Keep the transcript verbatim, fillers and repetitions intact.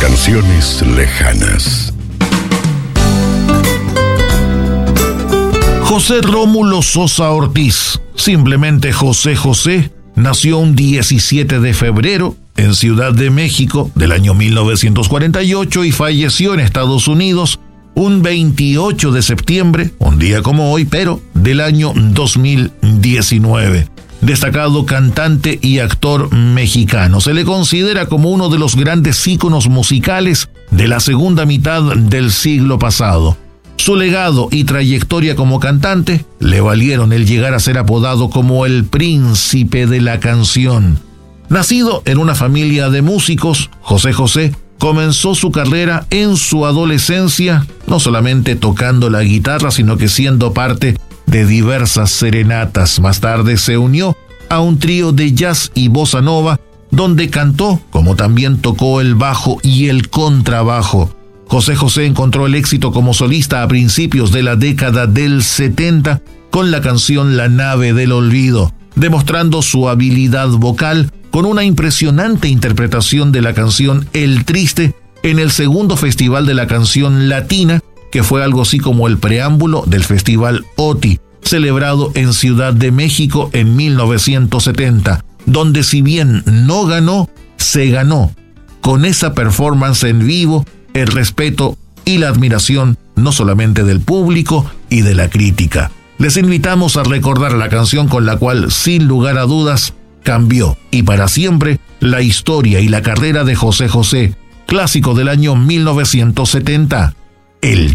Canciones lejanas. José Rómulo Sosa Ortiz, simplemente José José, nació un diecisiete de febrero en Ciudad de México del año mil novecientos cuarenta y ocho y falleció en Estados Unidos un veintiocho de septiembre, un día como hoy, pero del año dos mil diecinueve. Destacado cantante y actor mexicano. Se le considera como uno de los grandes íconos musicales de la segunda mitad del siglo pasado. Su legado y trayectoria como cantante le valieron el llegar a ser apodado como el príncipe de la canción. Nacido en una familia de músicos, José José comenzó su carrera en su adolescencia, no solamente tocando la guitarra, sino que siendo parte de diversas serenatas. Más tarde se unió a un trío de jazz y bossa nova, donde cantó, como también tocó el bajo y el contrabajo. José José encontró el éxito como solista a principios de la década del setenta con la canción La Nave del Olvido, demostrando su habilidad vocal con una impresionante interpretación de la canción El Triste en el segundo Festival de la Canción Latina, que fue algo así como el preámbulo del Festival O T I, celebrado en Ciudad de México en mil novecientos setenta, donde si bien no ganó, se ganó con esa performance en vivo el respeto y la admiración no solamente del público y de la crítica. Les invitamos a recordar la canción con la cual, sin lugar a dudas, cambió y para siempre la historia y la carrera de José José, clásico del año mil novecientos setenta, El